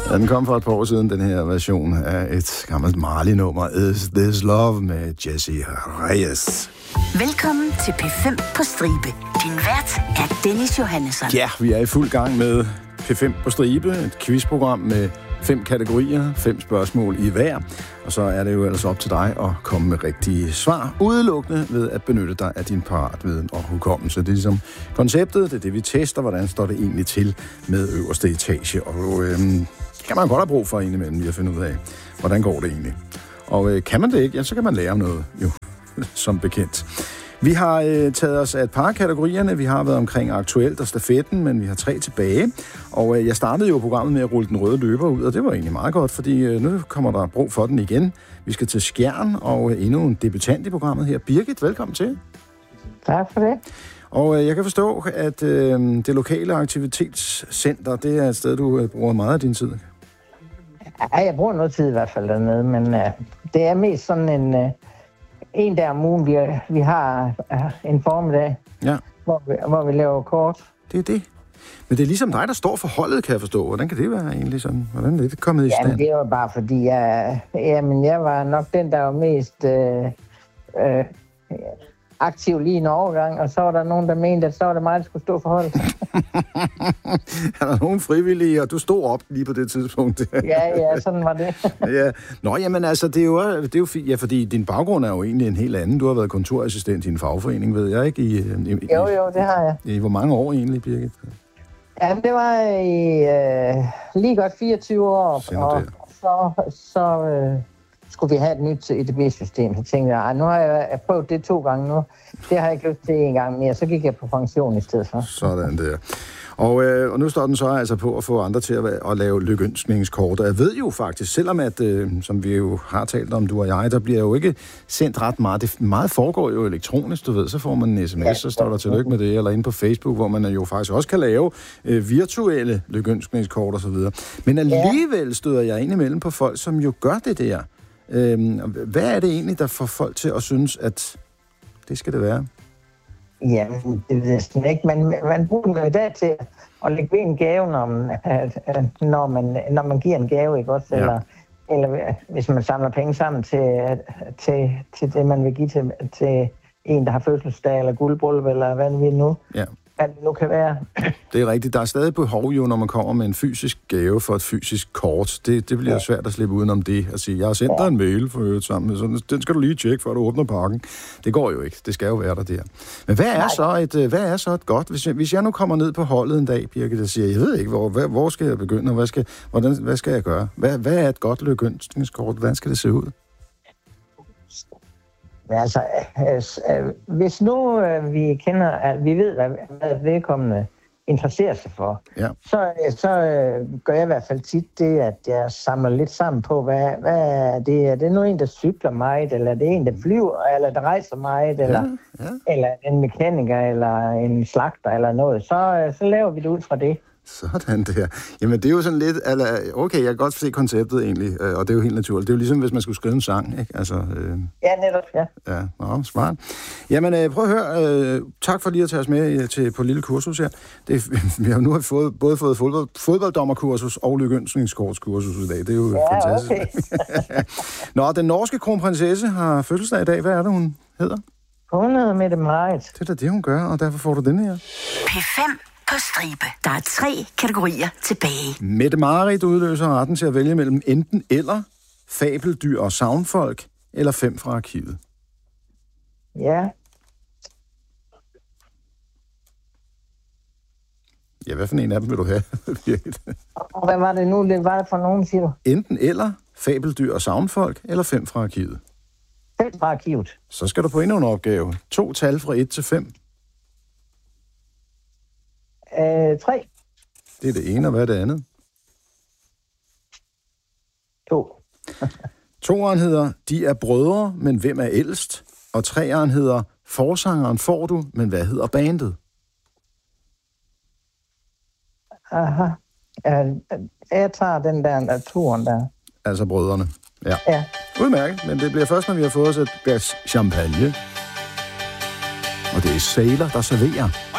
Den kom for et par år siden, den her version af et gammelt Marley-nummer, Is This Love med Jesse Reyes. Velkommen til P5 på stribe. Din vært er Dennis Johannesson. Ja, vi er i fuld gang med P5 på stribe, et quizprogram med 5 kategorier, 5 spørgsmål i hver. Og så er det jo ellers op til dig at komme med rigtige svar, udelukkende ved at benytte dig af din paratviden og hukommelse. Det er ligesom konceptet, det er det, vi tester, hvordan står det egentlig til med øverste etage. Og kan man godt have brug for indimellem lige at finde ud af, hvordan går det egentlig. Og kan man det ikke, ja, så kan man lære noget, jo, som bekendt. Vi har taget os af et par kategorierne. Vi har været omkring aktuelt og stafetten, men vi har 3 tilbage. Og jeg startede jo programmet med at rulle den røde løber ud, og det var egentlig meget godt, fordi nu kommer der brug for den igen. Vi skal til Skjern, og endnu en debutant i programmet her. Birgit, velkommen til. Tak for det. Og jeg kan forstå, at det lokale aktivitetscenter, det er et sted, du bruger meget af din tid. Ja, jeg bruger noget tid i hvert fald dernede, men det er mest sådan en dag om ugen, vi har en formiddag, ja, hvor vi laver kort. Det er det. Men det er ligesom dig, der står for holdet, kan jeg forstå. Hvordan kan det være egentlig sådan? Hvordan er det kommet i stand? Jamen, det var bare fordi, jeg var nok den, der var mest aktiv lige en overgang, og så var der nogen, der mente, at så var det mig, der skulle stå for holdet. Er der nogen frivillige, og du stod op lige på det tidspunkt? Ja, sådan var det. Ja. Nå, jamen altså, det er jo fint, ja, fordi din baggrund er jo egentlig en helt anden. Du har været kontorassistent i en fagforening, ved jeg ikke? Jo, det har jeg. I hvor mange år egentlig, Birgit? Jamen, det var i lige godt 24 år, og så skulle vi have et nyt EDB-system. Så tænkte jeg, nu har jeg prøvet det 2 gange nu. Det har jeg ikke lyst til 1 gang mere. Så gik jeg på pension i stedet for. Sådan der. Og nu står den så altså på at få andre til at lave lykønskningskort. Og jeg ved jo faktisk, selvom at, som vi jo har talt om, du og jeg, der bliver jo ikke sendt ret meget. Det meget foregår jo elektronisk, du ved. Så får man en sms, så står der tillykke med det, eller inde på Facebook, hvor man jo faktisk også kan lave virtuelle lykønskningskort osv. Men alligevel støder jeg ind imellem på folk, som jo gør det der. Hvad er det egentlig, der får folk til at synes, at det skal det være? Jamen, det ved jeg ikke. Man bruger den i dag til at lægge ved en gave, når man giver en gave, ikke også? Ja. Eller hvis man samler penge sammen til det, man vil give til en, der har fødselsdag, eller guldbryllup, eller hvad det nu. Ja. Hvad det nu kan være. Det er rigtigt. Der er stadig behov jo, når man kommer med en fysisk gave for et fysisk kort. Det bliver svært at slippe udenom det og sige, jeg har sendt dig en mail for øvrigt sammen, så den skal du lige tjekke, før du åbner pakken. Det går jo ikke. Det skal jo være der. Men hvad er så et godt? Hvis jeg nu kommer ned på holdet en dag, Birgit, og siger, jeg ved ikke, hvor skal jeg begynde, og hvad skal jeg gøre? Hvad er et godt lykønskningskort? Hvordan skal det se ud? Altså, hvis nu vi ved, hvad vedkommende interesserer sig for, så gør jeg i hvert fald tit det, at jeg samler lidt sammen på, hvad er det? Er det nu en, der cykler meget, eller er det en, der flyver, eller der rejser meget, eller en mekaniker, eller en slagter, eller noget. Så laver vi det ud fra det. Sådan der. Jamen, det er jo sådan lidt, okay, jeg kan godt se konceptet egentlig, og det er jo helt naturligt. Det er jo ligesom, hvis man skulle skrive en sang, ikke? Altså, ja, netop, ja. Ja, smart. Jamen, prøv at høre, tak for lige at tage os med på lille kursus her. Vi har nu både fået fodbolddommerkursus og lykønskningskortskursus i dag. Det er jo fantastisk. Okay. Nå, den norske kronprinsesse har fødselsdag i dag. Hvad er det, hun hedder? Hun hedder Mette Marit. Det er da det, hun gør, og derfor får du den her. P5 på stribe. Der er 3 kategorier tilbage. Mette Marit udløser retten til at vælge mellem enten eller, fabeldyr og savnfolk, eller 5 fra arkivet. Ja. Ja, hvad for en af dem vil du have? Og hvad var det nu, det var for nogen, siger du? Enten eller, fabeldyr og savnfolk, eller 5 fra arkivet. 5 fra arkivet. Så skal du på endnu en opgave. 2 tal fra 1 til 5. 3. Det er det ene, og hvad er det andet? 2. 2'eren hedder, de er brødre, men hvem er ældst? Og 3'eren hedder, forsangeren får du, men hvad hedder bandet? Aha. Jeg tager den der 2'eren der. Altså brødrene. Ja. Udmærket, men det bliver først, når vi har fået os et glas champagne. Og det er Sailor, der serverer.